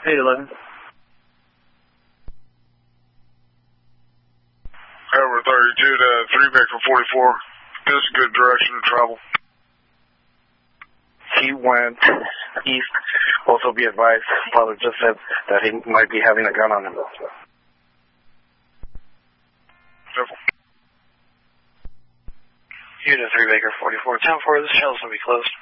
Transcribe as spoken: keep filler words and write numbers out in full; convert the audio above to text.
eight eleven. Over thirty-two to three Baker forty-four. This is a good direction to travel. He went east. Also be advised, Father just said that he might be having a gun on him. Careful. Unit three Baker forty-four, ten four, this shell's going to be closed.